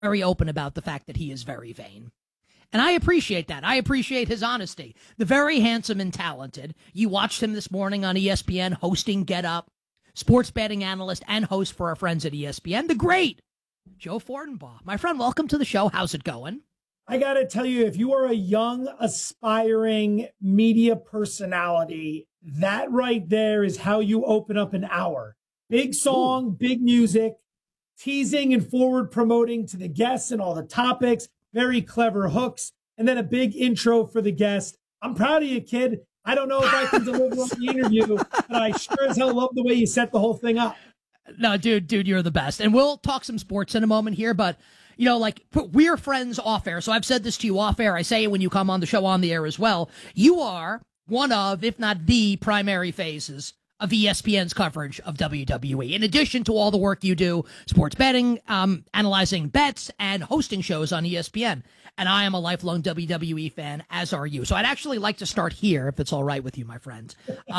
very open about the fact that he is very vain. And I appreciate that. I appreciate his honesty. The very handsome and talented. You watched him this morning on ESPN hosting Get Up, sports betting analyst and host for our friends at ESPN. The great Joe Fortenbaugh. My friend, welcome to the show. How's it going? I got to tell you, if you are a young, aspiring media personality, that right there is how you open up an hour. Big song, big music, teasing and forward promoting to the guests and all the topics, very clever hooks, and then a big intro for the guest. I'm proud of you, kid. I don't know if I can deliver on the interview, but I sure as hell love the way you set the whole thing up. No, dude, you're the best. And we'll talk some sports in a moment here, but you know, like, we're friends off air. So I've said this to you off air. I say it when you come on the show on the air as well. You are one of, if not the primary faces of ESPN's coverage of WWE. In addition to all the work you do, sports betting, analyzing bets, and hosting shows on ESPN. And I am a lifelong WWE fan, as are you. So I'd actually like to start here, if it's all right with you, my friend.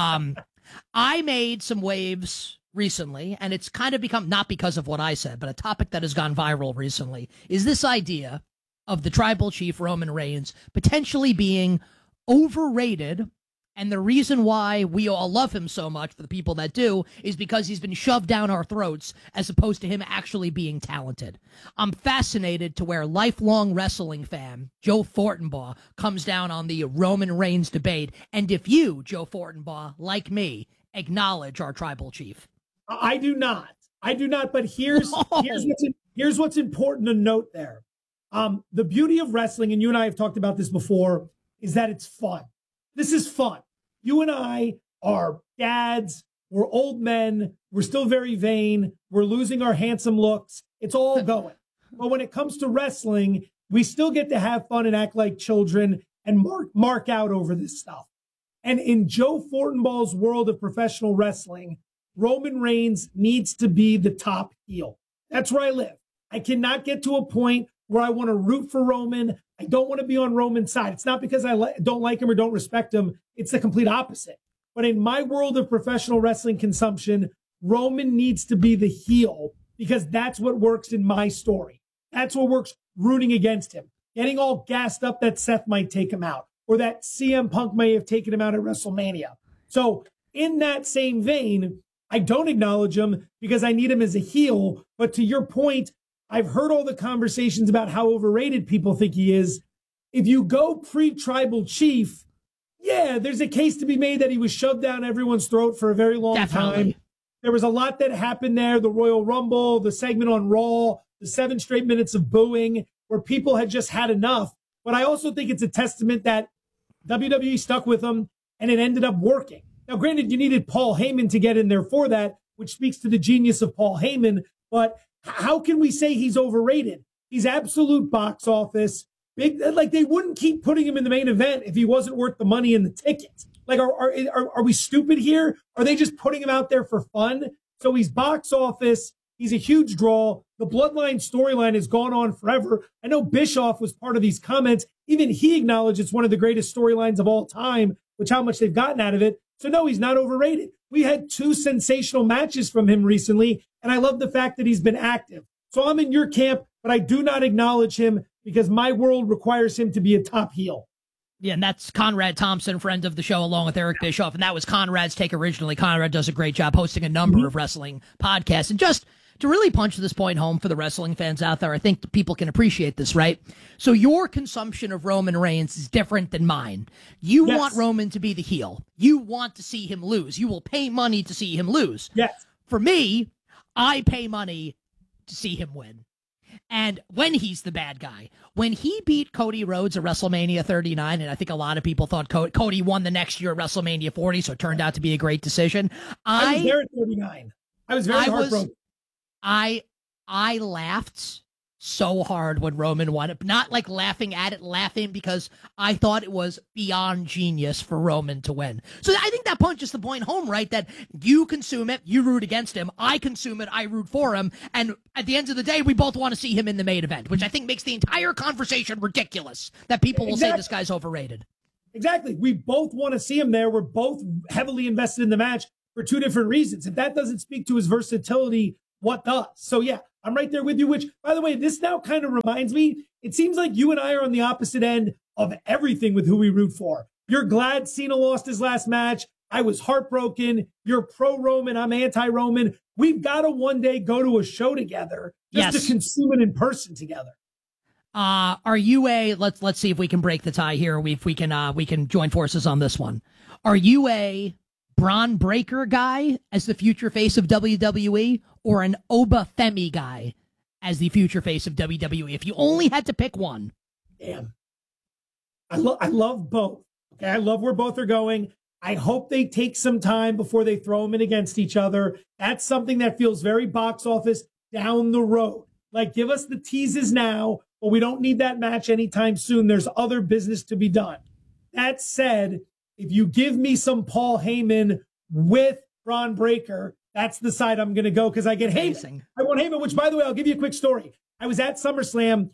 I made some waves recently, and it's kind of become, not because of what I said, but a topic that has gone viral recently, is this idea of the tribal chief Roman Reigns potentially being overrated. And the reason why we all love him so much, for the people that do, is because he's been shoved down our throats as opposed to him actually being talented. I'm fascinated to where lifelong wrestling fan Joe Fortenbaugh comes down on the Roman Reigns debate. And if you, Joe Fortenbaugh, like me, acknowledge our tribal chief. I do not. But here's what's important to note there. The beauty of wrestling, and you and I have talked about this before, is that it's fun. This is fun. You and I are dads. We're old men. We're still very vain. We're losing our handsome looks. It's all going. But when it comes to wrestling, we still get to have fun and act like children and mark out over this stuff. And in Joe Fortenbaugh's world of professional wrestling, Roman Reigns needs to be the top heel. That's where I live. I cannot get to a point where I want to root for Roman. I don't want to be on Roman's side. It's not because I don't like him or don't respect him. It's the complete opposite. But in my world of professional wrestling consumption, Roman needs to be the heel because that's what works in my story. That's what works rooting against him. Getting all gassed up that Seth might take him out or that CM Punk may have taken him out at WrestleMania. So in that same vein, I don't acknowledge him because I need him as a heel. But to your point, I've heard all the conversations about how overrated people think he is. If you go pre-tribal chief, yeah, there's a case to be made that he was shoved down everyone's throat for a very long time. There was a lot that happened there. The Royal Rumble, the segment on Raw, the 7 straight minutes of booing where people had just had enough. But I also think it's a testament that WWE stuck with him and it ended up working. Now, granted, you needed Paul Heyman to get in there for that, which speaks to the genius of Paul Heyman. But how can we say he's overrated? He's absolute box office. Big, like they wouldn't keep putting him in the main event if he wasn't worth the money in the tickets. Like, are we stupid here? Are they just putting him out there for fun? So he's box office. He's a huge draw. The Bloodline storyline has gone on forever. I know Bischoff was part of these comments. Even he acknowledged it's one of the greatest storylines of all time, which how much they've gotten out of it. So no, he's not overrated. We had 2 sensational matches from him recently, and I love the fact that he's been active. So I'm in your camp, but I do not acknowledge him because my world requires him to be a top heel. Yeah, and that's Conrad Thompson, friend of the show, along with Eric Bischoff. And that was Conrad's take originally. Conrad does a great job hosting a number of wrestling podcasts. And just to really punch this point home for the wrestling fans out there, I think people can appreciate this, right? So your consumption of Roman Reigns is different than mine. You want Roman to be the heel. You want to see him lose. You will pay money to see him lose. Yes. For me, I pay money to see him win. And when he's the bad guy, when he beat Cody Rhodes at WrestleMania 39, and I think a lot of people thought Cody won the next year at WrestleMania 40, so it turned out to be a great decision. I was there at 39. I was very heartbroken. I laughed so hard when Roman won it, not like laughing at it, laughing because I thought it was beyond genius for Roman to win. So I think that punches the point home, right? That you consume it, you root against him. I consume it, I root for him. And at the end of the day, we both want to see him in the main event, which I think makes the entire conversation ridiculous that people will say this guy's overrated. Exactly. We both want to see him there. We're both heavily invested in the match for 2 different reasons. If that doesn't speak to his versatility, what does? So yeah, I'm right there with you, which, by the way, this now kind of reminds me, it seems like you and I are on the opposite end of everything with who we root for. You're glad Cena lost his last match. I was heartbroken. You're pro-Roman. I'm anti-Roman. We've got to one day go to a show together just to consume it in person together. Are you let's see if we can break the tie here. If we can join forces on this one. Are you a Bron Breakker guy as the future face of WWE or an Oba Femi guy as the future face of WWE? If you only had to pick one. Damn. I love both. Okay, I love where both are going. I hope they take some time before they throw them in against each other. That's something that feels very box office down the road. Like, give us the teases now, but we don't need that match anytime soon. There's other business to be done. That said, if you give me some Paul Heyman with Bron Breakker, that's the side I'm going to go because I get Heyman. I want Heyman, which, by the way, I'll give you a quick story. I was at SummerSlam.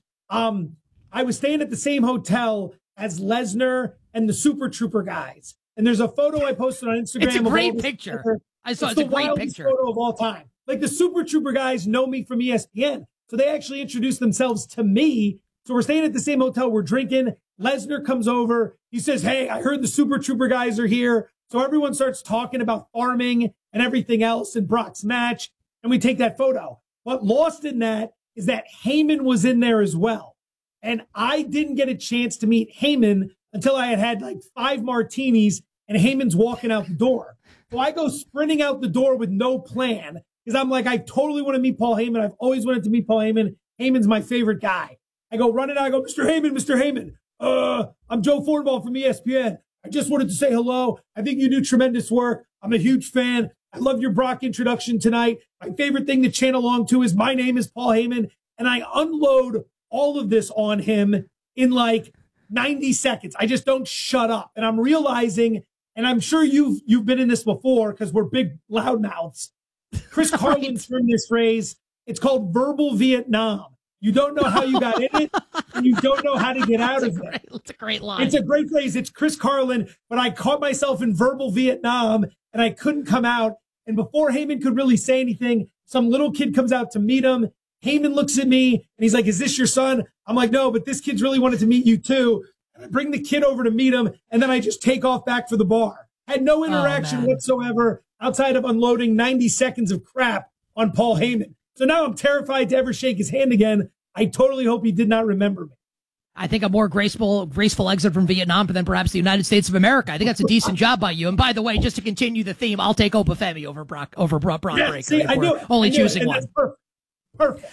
I was staying at the same hotel as Lesnar and the Super Trooper guys. And there's a photo I posted on Instagram. It's a great picture. I saw it's a great picture. Photo of all time. Like, the Super Trooper guys know me from ESPN. So they actually introduced themselves to me. So we're staying at the same hotel. We're drinking. Lesnar comes over. He says, hey, I heard the Super Trooper guys are here. So everyone starts talking about farming and everything else in Brock's match. And we take that photo. What lost in that is that Heyman was in there as well. And I didn't get a chance to meet Heyman until I had like 5 martinis and Heyman's walking out the door. So I go sprinting out the door with no plan because I'm like, I totally want to meet Paul Heyman. I've always wanted to meet Paul Heyman. Heyman's my favorite guy. I go running out. I go, Mr. Heyman. I'm Joe Fornball from ESPN. I just wanted to say hello. I think you do tremendous work. I'm a huge fan. I love your Brock introduction tonight. My favorite thing to chant along to is my name is Paul Heyman. And I unload all of this on him in like 90 seconds. I just don't shut up. And I'm realizing, and I'm sure you've been in this before because we're big loudmouths. Chris Carlin turned this phrase. It's called verbal Vietnam. You don't know how you got in it, and you don't know how to get out of it. It's a great line. It's a great phrase. It's Chris Carlin, but I caught myself in verbal Vietnam, and I couldn't come out. And before Heyman could really say anything, some little kid comes out to meet him. Heyman looks at me, and he's like, is this your son? I'm like, no, but this kid's really wanted to meet you too. And I bring the kid over to meet him, and then I just take off back for the bar. I had no interaction whatsoever outside of unloading 90 seconds of crap on Paul Heyman. So now I'm terrified to ever shake his hand again. I totally hope he did not remember me. I think a more graceful exit from Vietnam than perhaps the United States of America. I think that's a decent job by you. And by the way, just to continue the theme, I'll take Oba Femi over Bron Breakker. See, I knew it. Only choosing one. Perfect.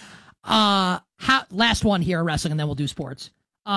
Last one here, wrestling, and then we'll do sports.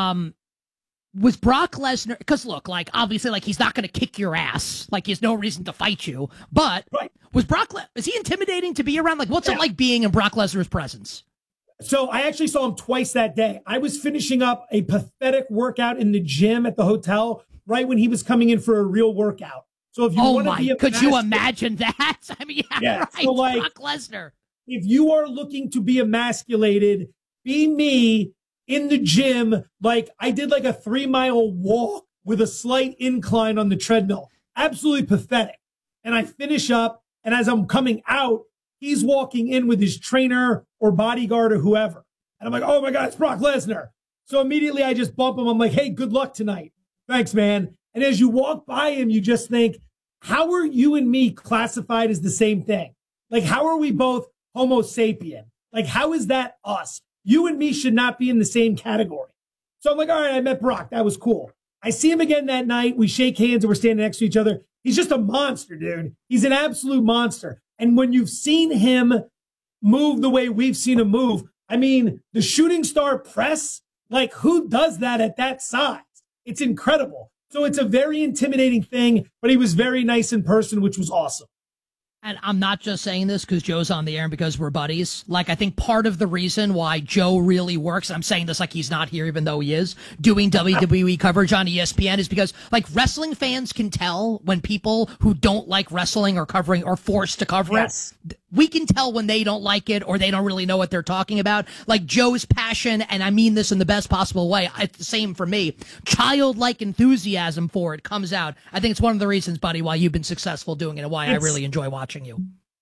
Was Brock Lesnar, because look, like, obviously, like, he's not going to kick your ass. Like, he has no reason to fight you. But is he intimidating to be around? Like, what's it like being in Brock Lesnar's presence? So I actually saw him twice that day. I was finishing up a pathetic workout in the gym at the hotel right when he was coming in for a real workout. So if you want to be could you imagine that? I mean, right. So like, Brock Lesnar. If you are looking to be emasculated, be me in the gym. Like, I did like a 3-mile walk with a slight incline on the treadmill. Absolutely pathetic. And I finish up, and as I'm coming out, he's walking in with his trainer or bodyguard or whoever. And I'm like, oh my God, it's Brock Lesnar. So immediately I just bump him. I'm like, hey, good luck tonight. Thanks, man. And as you walk by him, you just think, how are you and me classified as the same thing? Like, how are we both Homo sapien? Like, how is that us? You and me should not be in the same category. So I'm like, all right, I met Brock. That was cool. I see him again that night. We shake hands and we're standing next to each other. He's just a monster, dude. He's an absolute monster. And when you've seen him move the way we've seen him move, I mean, the shooting star press, like, who does that at that size? It's incredible. So it's a very intimidating thing, but he was very nice in person, which was awesome. And I'm not just saying this because Joe's on the air and because we're buddies. Like, I think part of the reason why Joe really works, and I'm saying this like he's not here even though he is, doing WWE coverage on ESPN is because, like, wrestling fans can tell when people who don't like wrestling or covering are forced to cover it. We can tell when they don't like it or they don't really know what they're talking about. Like, Joe's passion, and I mean this in the best possible way, it's the same for me. Childlike enthusiasm for it comes out. I think it's one of the reasons, buddy, why you've been successful doing it and why I really enjoy watching you.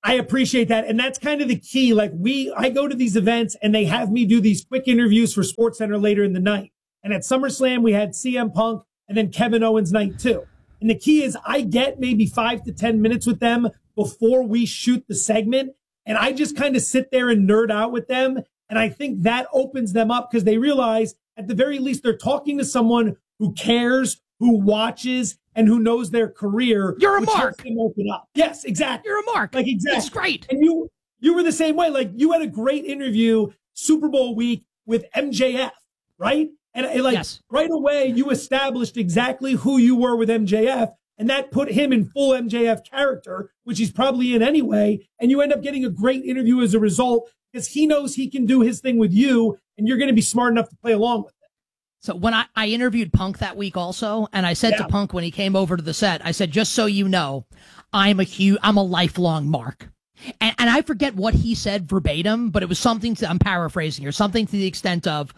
I appreciate that. And that's kind of the key. Like I go to these events and they have me do these quick interviews for SportsCenter later in the night. And at SummerSlam, we had CM Punk and then Kevin Owens night 2. And the key is I get maybe 5 to 10 minutes with them before we shoot the segment. And I just kind of sit there and nerd out with them. And I think that opens them up because they realize at the very least they're talking to someone who cares, who watches, and who knows their career. You're a Mark. Them open up. Yes, exactly. You're a Mark. Like exactly. That's great. And you were the same way. Like you had a great interview Super Bowl week with MJF, right? And like yes. Right away, you established exactly who you were with MJF, and that put him in full MJF character, which he's probably in anyway. And you end up getting a great interview as a result because he knows he can do his thing with you, and you're going to be smart enough to play along with it. So when I interviewed Punk that week also, and I said to Punk when he came over to the set, I said, just so you know, I'm a lifelong Mark. And I forget what he said verbatim, but it was something I'm paraphrasing here, something to the extent of,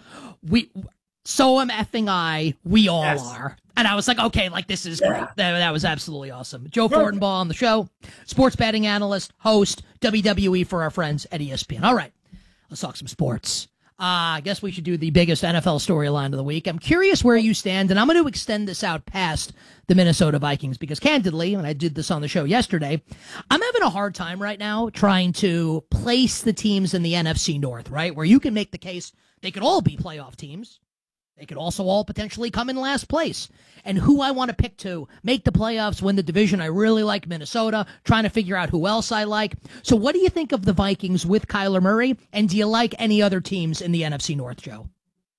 so am effing I, we all are. And I was like, okay, like this is great. That was absolutely awesome. Joe Fortenbaugh on the show, sports betting analyst, host, WWE for our friends at ESPN. All right, let's talk some sports. I guess we should do the biggest NFL storyline of the week. I'm curious where you stand, and I'm going to extend this out past the Minnesota Vikings because candidly, and I did this on the show yesterday, I'm having a hard time right now trying to place the teams in the NFC North, right? Where you can make the case they could all be playoff teams. They could also all potentially come in last place. And who I want to pick to make the playoffs, win the division, I really like Minnesota, trying to figure out who else I like. So what do you think of the Vikings with Kyler Murray? And do you like any other teams in the NFC North, Joe?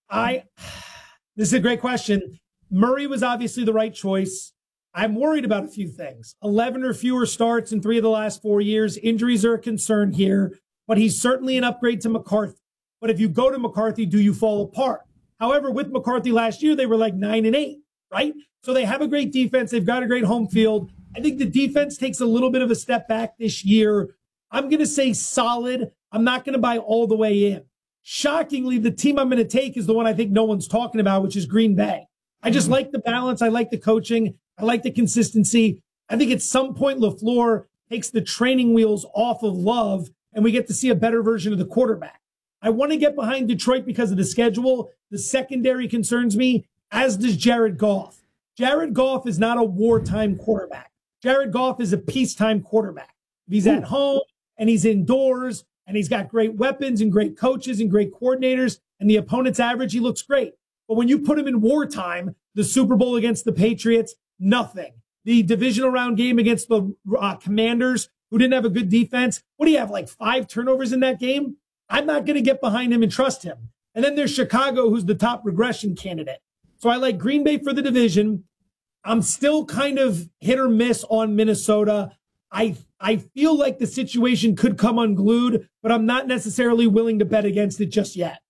This is a great question. Murray was obviously the right choice. I'm worried about a few things. 11 or fewer starts in 3 of the last 4 years. Injuries are a concern here, but he's certainly an upgrade to McCarthy. But if you go to McCarthy, do you fall apart? However, with McCarthy last year, they were like 9-8, right? So they have a great defense. They've got a great home field. I think the defense takes a little bit of a step back this year. I'm going to say solid. I'm not going to buy all the way in. Shockingly, the team I'm going to take is the one I think no one's talking about, which is Green Bay. I just like the balance. I like the coaching. I like the consistency. I think at some point, LaFleur takes the training wheels off of Love, and we get to see a better version of the quarterback. I want to get behind Detroit because of the schedule. The secondary concerns me, as does Jared Goff. Jared Goff is not a wartime quarterback. Jared Goff is a peacetime quarterback. He's at home and he's indoors and he's got great weapons and great coaches and great coordinators and the opponent's average, he looks great. But when you put him in wartime, the Super Bowl against the Patriots, nothing. The divisional round game against the Commanders, who didn't have a good defense. What do you have, like 5 turnovers in that game? I'm not going to get behind him and trust him. And then there's Chicago, who's the top regression candidate. So I like Green Bay for the division. I'm still kind of hit or miss on Minnesota. I feel like the situation could come unglued, but I'm not necessarily willing to bet against it just yet.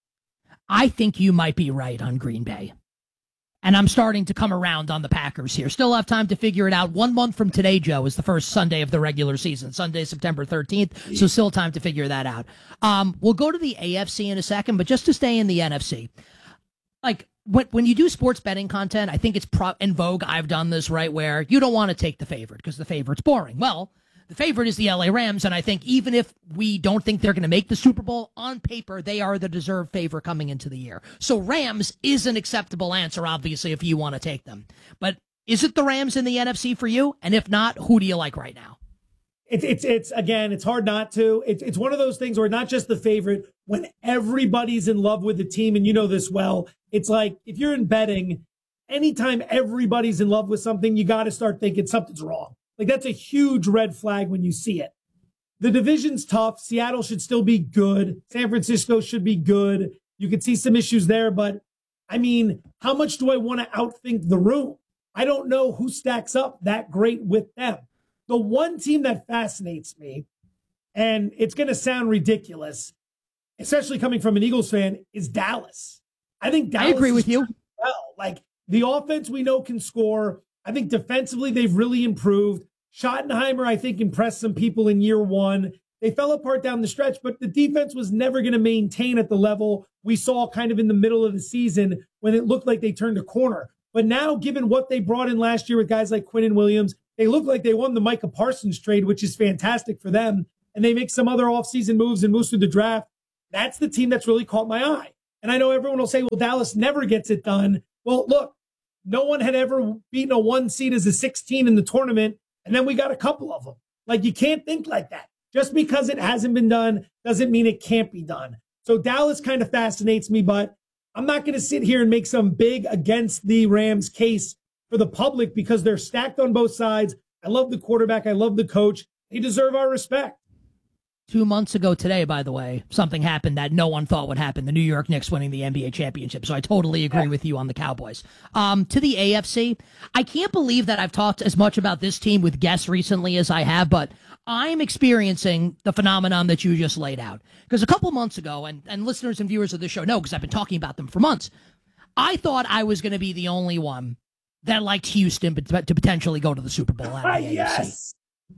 I think you might be right on Green Bay. And I'm starting to come around on the Packers here. Still have time to figure it out. 1 month from today, Joe, is the first Sunday of the regular season. Sunday, September 13th. So still time to figure that out. We'll go to the AFC in a second, but just to stay in the NFC. Like, when you do sports betting content, I think it's in vogue. I've done this, right, where you don't want to take the favorite because the favorite's boring. Well, the favorite is the LA Rams, and I think even if we don't think they're going to make the Super Bowl, on paper, they are the deserved favorite coming into the year. So Rams is an acceptable answer, obviously, if you want to take them. But is it the Rams in the NFC for you? And if not, who do you like right now? It's again, it's hard not to. It's one of those things where not just the favorite, when everybody's in love with the team, and you know this well, it's like if you're in betting, anytime everybody's in love with something, you got to start thinking something's wrong. Like, that's a huge red flag when you see it. The division's tough. Seattle should still be good. San Francisco should be good. You could see some issues there, but I mean, how much do I want to outthink the room? I don't know who stacks up that great with them. The one team that fascinates me, and it's going to sound ridiculous, especially coming from an Eagles fan, is Dallas. I think Dallas. I agree with you. Well, like, the offense we know can score. I think defensively they've really improved. Schottenheimer, I think, impressed some people in year one. They fell apart down the stretch, but the defense was never going to maintain at the level we saw kind of in the middle of the season when it looked like they turned a corner. But now, given what they brought in last year with guys like Quinnen Williams, they look like they won the Micah Parsons trade, which is fantastic for them. and they make some other offseason moves and moves through the draft, that's the team that's really caught my eye. And I know everyone will say, well, Dallas never gets it done. Well, look, no one had ever beaten a 1 seed as a 16 in the tournament, and then we got a couple of them. Like, you can't think like that. Just because it hasn't been done doesn't mean it can't be done. So Dallas kind of fascinates me, but I'm not going to sit here and make some big against the Rams case for the public because they're stacked on both sides. I love the quarterback. I love the coach. They deserve our respect. 2 months ago today, by the way, something happened that no one thought would happen. The New York Knicks winning the NBA championship. So I totally agree with you on the Cowboys. To the AFC, I can't believe that I've talked as much about this team with guests recently as I have, but I'm experiencing the phenomenon that you just laid out. Because a couple months ago, and listeners and viewers of the show know because I've been talking about them for months, I thought I was going to be the only one that liked Houston to potentially go to the Super Bowl out of the Yes.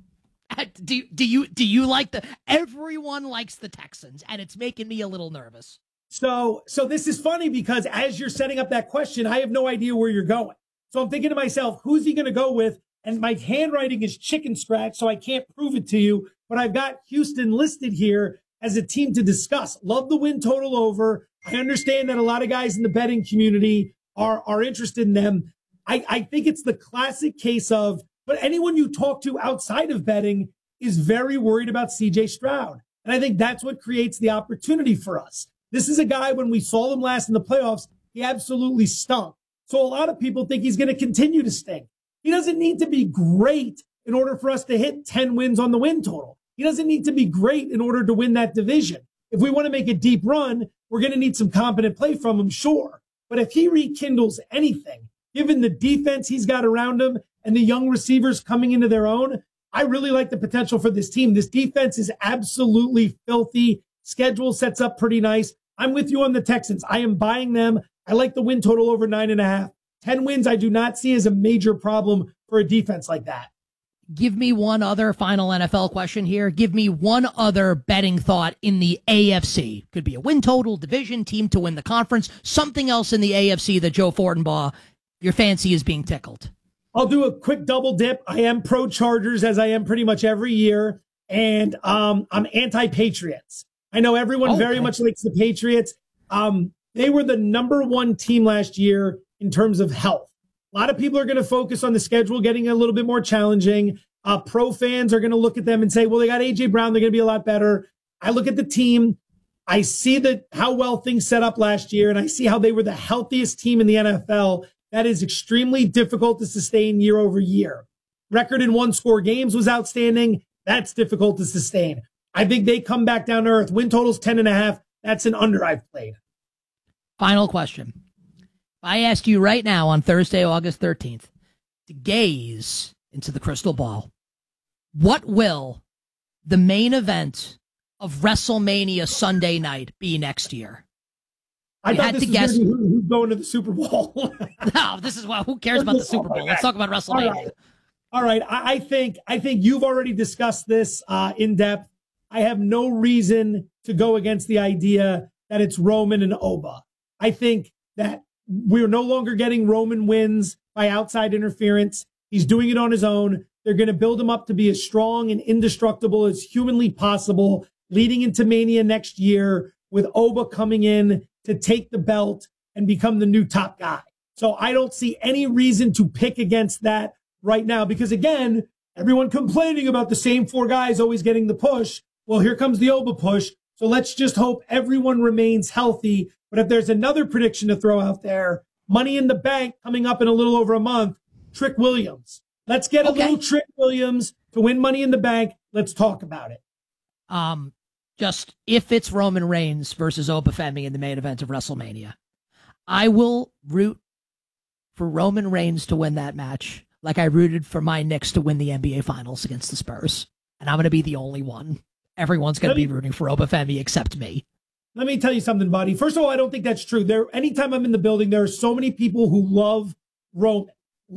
AFC. Do you like everyone likes the Texans, and it's making me a little nervous. So this is funny because as you're setting up that question, I have no idea where you're going. So I'm thinking to myself, who's he going to go with? And my handwriting is chicken scratch, so I can't prove it to you. But I've got Houston listed here as a team to discuss. Love the win total over. I understand that a lot of guys in the betting community are interested in them. I think it's the classic case of, but anyone you talk to outside of betting is very worried about CJ Stroud. And I think that's what creates the opportunity for us. This is a guy, when we saw him last in the playoffs, he absolutely stunk. So a lot of people think he's going to continue to stink. He doesn't need to be great in order for us to hit 10 wins on the win total. He doesn't need to be great in order to win that division. If we want to make a deep run, we're going to need some competent play from him, sure. But if he rekindles anything, given the defense he's got around him and the young receivers coming into their own, I really like the potential for this team. This defense is absolutely filthy. Schedule sets up pretty nice. I'm with you on the Texans. I am buying them. I like the win total over 9.5. 10 wins I do not see as a major problem for a defense like that. Give me one other final NFL question here. Give me one other betting thought in the AFC. Could be a win total, division, team to win the conference, something else in the AFC that Joe Fortenbaugh, your fancy is being tickled. I'll do a quick double dip. I am pro Chargers, as I am pretty much every year, and I'm anti-Patriots. I know everyone very much likes the Patriots. They were the number one team last year in terms of health. A lot of people are going to focus on the schedule getting a little bit more challenging. Pro fans are going to look at them and say, well, they got A.J. Brown. They're going to be a lot better. I look at the team. I see how well things set up last year, and I see how they were the healthiest team in the NFL. That is extremely difficult to sustain year over year. Record in one-score games was outstanding. That's difficult to sustain. I think they come back down to earth. Win total's 10.5. That's an under I've played. Final question. I asked you right now on Thursday, August 13th, to gaze into the crystal ball. What will the main event of WrestleMania Sunday night be next year? I thought this was guess who's going to the Super Bowl. No, this is who cares about the Super Bowl? Let's talk about WrestleMania. All right. I think you've already discussed this in depth. I have no reason to go against the idea that it's Roman and Oba. I think that we're no longer getting Roman wins by outside interference. He's doing it on his own. They're going to build him up to be as strong and indestructible as humanly possible, leading into Mania next year with Oba coming in to take the belt and become the new top guy. So I don't see any reason to pick against that right now because, again, everyone complaining about the same four guys always getting the push. Well, here comes the Oba push. So let's just hope everyone remains healthy. But if there's another prediction to throw out there, Money in the Bank coming up in a little over a month, Trick Williams. Let's get a little Trick Williams to win Money in the Bank. Let's talk about it. Just if it's Roman Reigns versus Oba Femi in the main event of WrestleMania, I will root for Roman Reigns to win that match like I rooted for my Knicks to win the NBA Finals against the Spurs. And I'm going to be the only one. Everyone's going to be rooting for Oba Femi except me. Let me tell you something, buddy. First of all, I don't think that's true. Anytime I'm in the building, there are so many people who love Roman.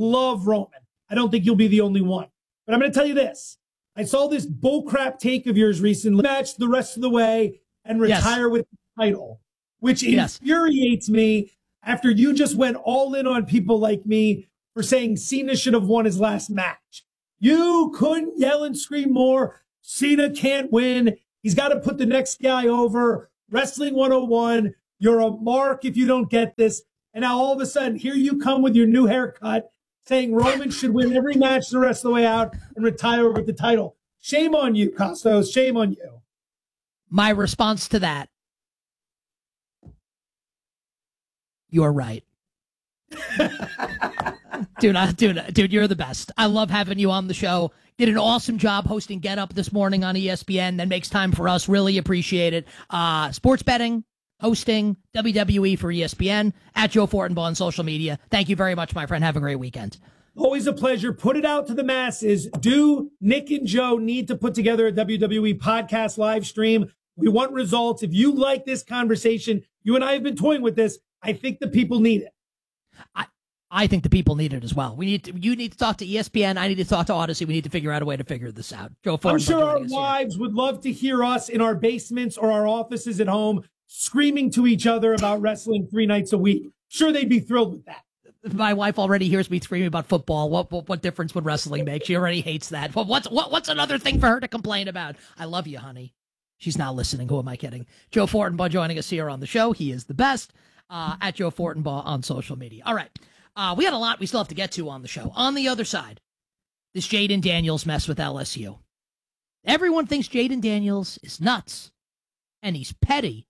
I don't think you'll be the only one. But I'm going to tell you this. I saw this bullcrap take of yours recently, match the rest of the way and retire with the title, which infuriates me after you just went all in on people like me for saying Cena should have won his last match. You couldn't yell and scream more. Cena can't win. He's got to put the next guy over. Wrestling 101. You're a mark if you don't get this. And now all of a sudden, here you come with your new haircut saying Roman should win every match the rest of the way out and retire with the title. Shame on you, Costos. Shame on you. My response to that, you're right. Dude, you're the best. I love having you on the show. Did an awesome job hosting Get Up this morning on ESPN. That makes time for us. Really appreciate it. Sports betting, hosting, WWE for ESPN, at Joe Fortenbaugh on social media. Thank you very much, my friend. Have a great weekend. Always a pleasure. Put it out to the masses. Do Nick and Joe need to put together a WWE podcast live stream? We want results. If you like this conversation, you and I have been toying with this. I think the people need it. I think the people need it as well. You need to talk to ESPN. I need to talk to Odyssey. We need to figure out a way to figure this out. Joe Fortenbaugh, I'm sure our wives would love to hear us in our basements or our offices at home screaming to each other about wrestling 3 nights a week. Sure, they'd be thrilled with that. My wife already hears me screaming about football. What difference would wrestling make? She already hates that. What's another thing for her to complain about? I love you, honey. She's not listening. Who am I kidding? Joe Fortenbaugh joining us here on the show. He is the best. At Joe Fortenbaugh on social media. All right. We had a lot we still have to get to on the show. On the other side, this Jaden Daniels mess with LSU. Everyone thinks Jaden Daniels is nuts, and he's petty.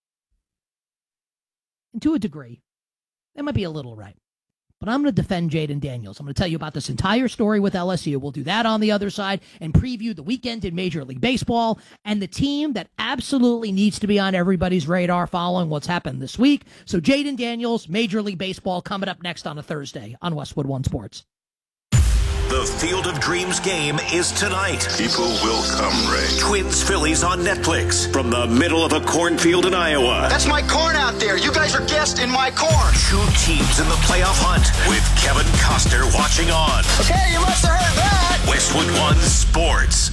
And to a degree, that might be a little right. But I'm going to defend Jaden Daniels. I'm going to tell you about this entire story with LSU. We'll do that on the other side and preview the weekend in Major League Baseball and the team that absolutely needs to be on everybody's radar following what's happened this week. So Jaden Daniels, Major League Baseball, coming up next on a Thursday on Westwood One Sports. The Field of Dreams game is tonight. People will come, Ray. Twins-Phillies on Netflix from the middle of a cornfield in Iowa. That's my corn out there. You guys are guests in my corn. 2 teams in the playoff hunt with Kevin Costner watching on. Okay, you must have heard that. Westwood One Sports.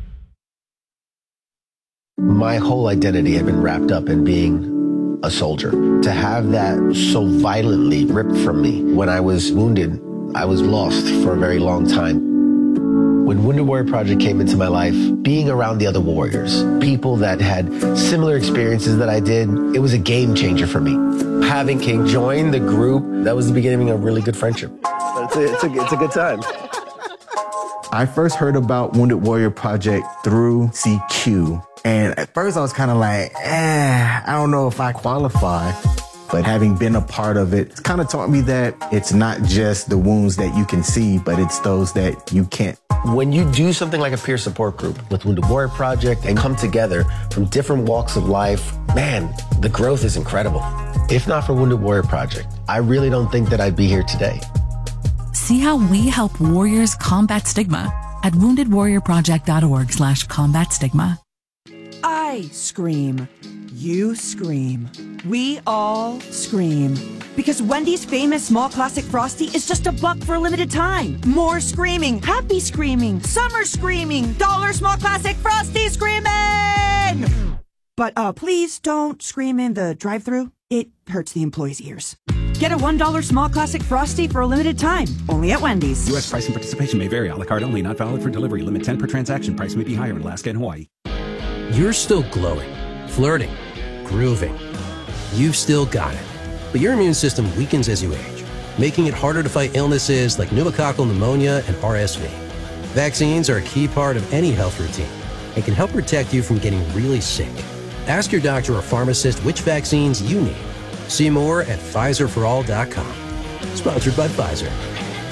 My whole identity had been wrapped up in being a soldier. To have that so violently ripped from me when I was wounded, I was lost for a very long time. When Wounded Warrior Project came into my life, being around the other warriors, people that had similar experiences that I did, it was a game changer for me. Having King join the group, that was the beginning of a really good friendship. It's a good time. I first heard about Wounded Warrior Project through CQ. And at first I was kind of like, I don't know if I qualify. But having been a part of it, it's kind of taught me that it's not just the wounds that you can see, but it's those that you can't. When you do something like a peer support group with Wounded Warrior Project and come together from different walks of life, man, the growth is incredible. If not for Wounded Warrior Project, I really don't think that I'd be here today. See how we help warriors combat stigma at woundedwarriorproject.org/combat stigma. I scream. You scream. We all scream. Because Wendy's famous small classic Frosty is just $1 for a limited time. More screaming, happy screaming, summer screaming, dollar small classic Frosty screaming! But please don't scream in the drive-thru. It hurts the employees' ears. Get a $1 small classic Frosty for a limited time, only at Wendy's. U.S. price and participation may vary. A la carte only, not valid for delivery. Limit 10 per transaction. Price may be higher in Alaska and Hawaii. You're still glowing, flirting, grooving. You've still got it. But your immune system weakens as you age, making it harder to fight illnesses like pneumococcal pneumonia and RSV. Vaccines are a key part of any health routine and can help protect you from getting really sick. Ask your doctor or pharmacist which vaccines you need. See more at PfizerForAll.com. Sponsored by Pfizer.